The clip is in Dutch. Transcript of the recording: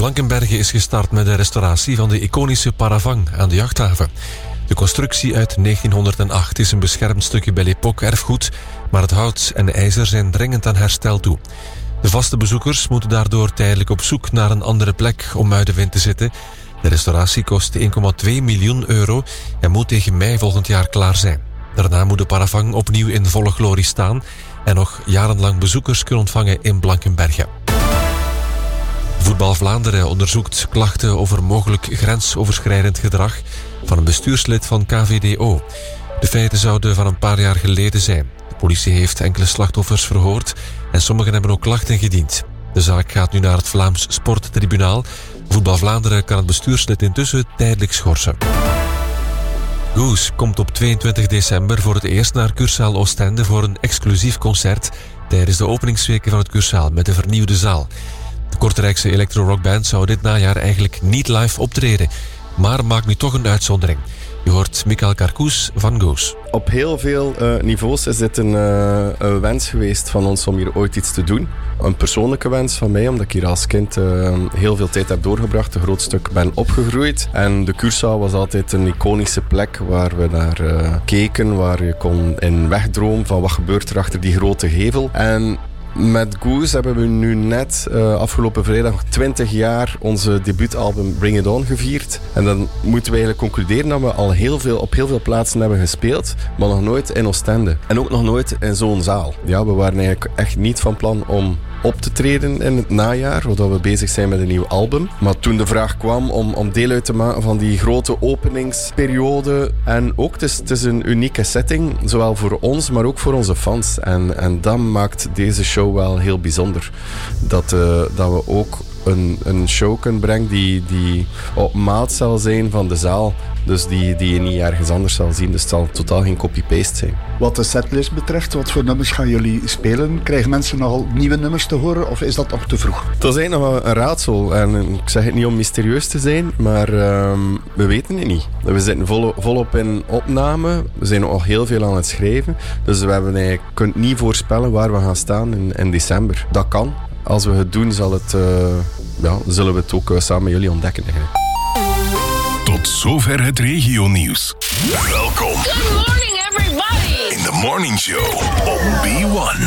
Blankenberge is gestart met de restauratie van de iconische paravang aan de jachthaven. De constructie uit 1908 is een beschermd stukje Belle Époque erfgoed, maar het hout en de ijzer zijn dringend aan herstel toe. De vaste bezoekers moeten daardoor tijdelijk op zoek naar een andere plek om uit de wind te zitten. De restauratie kost 1,2 miljoen euro en moet tegen mei volgend jaar klaar zijn. Daarna moet de paravang opnieuw in volle glorie staan en nog jarenlang bezoekers kunnen ontvangen in Blankenberge. Voetbal Vlaanderen onderzoekt klachten over mogelijk grensoverschrijdend gedrag van een bestuurslid van KVDO. De feiten zouden van een paar jaar geleden zijn. De politie heeft enkele slachtoffers verhoord en sommigen hebben ook klachten gediend. De zaak gaat nu naar het Vlaams Sporttribunaal. Voetbal Vlaanderen kan het bestuurslid intussen tijdelijk schorsen. Goose komt op 22 december voor het eerst naar Cursaal Oostende voor een exclusief concert tijdens de openingsweken van het Cursaal met de vernieuwde zaal. De Kortrijkse electro-rockband zou dit najaar eigenlijk niet live optreden, maar maakt nu toch een uitzondering. Je hoort Michael Carcous van Goose. Op heel veel niveaus is dit een wens geweest van ons om hier ooit iets te doen. Een persoonlijke wens van mij, omdat ik hier als kind heel veel tijd heb doorgebracht, een groot stuk ben opgegroeid. En de Cursaal was altijd een iconische plek waar we naar keken, waar je kon in wegdromen van wat gebeurt er achter die grote gevel. En met Goose hebben we nu net afgelopen vrijdag 20 jaar onze debuutalbum Bring It On gevierd. En dan moeten we eigenlijk concluderen dat we al op heel veel plaatsen hebben gespeeld, maar nog nooit in Oostende. En ook nog nooit in zo'n zaal. Ja, we waren eigenlijk echt niet van plan om op te treden in het najaar, omdat we bezig zijn met een nieuw album. Maar toen de vraag kwam om deel uit te maken van die grote openingsperiode, en ook, het is een unieke setting, zowel voor ons, maar ook voor onze fans. En dat maakt deze show wel heel bijzonder. Dat we ook een show kunnen brengen die op maat zal zijn van de zaal. Dus die je niet ergens anders zal zien. Dus het zal totaal geen copy-paste zijn. Wat de setlist betreft, wat voor nummers gaan jullie spelen? Krijgen mensen nogal nieuwe nummers te horen of is dat nog te vroeg? Dat is eigenlijk nog een raadsel. En ik zeg het niet om mysterieus te zijn, maar we weten het niet. We zitten volop in opname. We zijn nog heel veel aan het schrijven. Dus we kunnen niet voorspellen waar we gaan staan in december. Dat kan. Als we het doen, zullen we het ook samen met jullie ontdekken. Tot zover het regionieuws. Welkom. Good morning, everybody. In The Morning Show op B1.